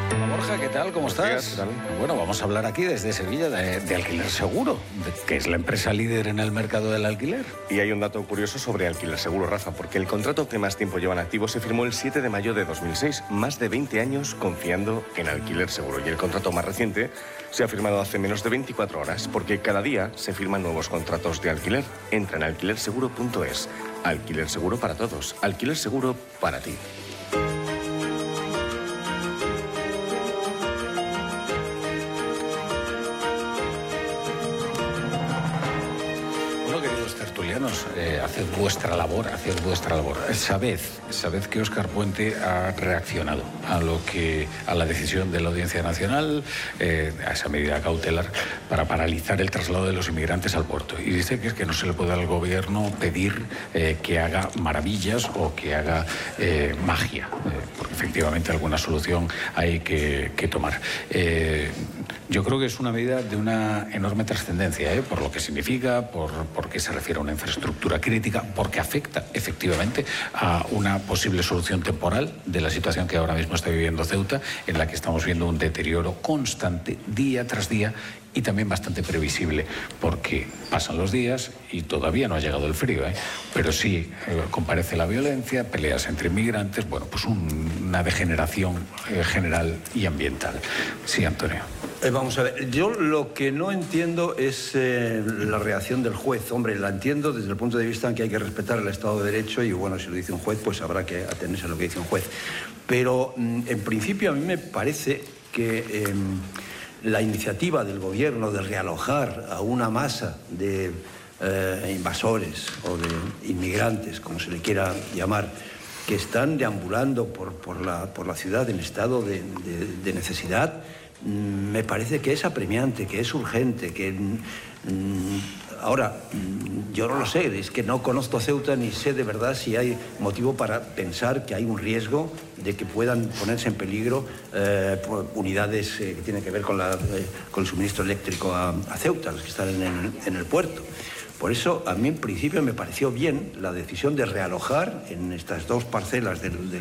Borja, ¿qué tal? ¿Cómo estás? Días, ¿qué tal? Bueno, vamos a hablar aquí desde Sevilla de Alquiler Seguro, que es la empresa líder en el mercado del alquiler. Y hay un dato curioso sobre Alquiler Seguro, Rafa, porque el contrato que más tiempo llevan activo se firmó el 7 de mayo de 2006, más de 20 años confiando en Alquiler Seguro. Y el contrato más reciente se ha firmado hace menos de 24 horas, porque cada día se firman nuevos contratos de alquiler. Entra en alquilerseguro.es. Alquiler Seguro para todos. Alquiler Seguro para ti. Bueno, queridos tertulianos, haced vuestra labor. Sabed que Óscar Puente ha reaccionado a la decisión de la Audiencia Nacional, a esa medida cautelar para paralizar el traslado de los inmigrantes al puerto. Y dice que es que no se le puede al gobierno pedir que haga maravillas o que haga magia, porque efectivamente alguna solución hay que tomar. Yo creo que es una medida de una enorme trascendencia, por lo que significa, porque se refiere a una infraestructura crítica, porque afecta efectivamente a una posible solución temporal de la situación que ahora mismo está viviendo Ceuta, en la que estamos viendo un deterioro constante día tras día y también bastante previsible, porque pasan los días y todavía no ha llegado el frío, pero sí comparece la violencia, peleas entre inmigrantes, bueno, pues una degeneración general y ambiental. Sí, Antonio. Vamos a ver, yo lo que no entiendo es la reacción del juez. Hombre, la entiendo desde el punto de vista en que hay que respetar el Estado de Derecho y, bueno, si lo dice un juez, pues habrá que atenerse a lo que dice un juez. Pero, en principio, a mí me parece que la iniciativa del gobierno de realojar a una masa de invasores o de inmigrantes, como se le quiera llamar, que están deambulando por la ciudad en estado de necesidad, me parece que es apremiante, que es urgente, que ahora, yo no lo sé, es que no conozco Ceuta ni sé de verdad si hay motivo para pensar que hay un riesgo de que puedan ponerse en peligro unidades que tienen que ver con el suministro eléctrico a Ceuta, los que están en el puerto. Por eso, a mí en principio me pareció bien la decisión de realojar en estas dos parcelas del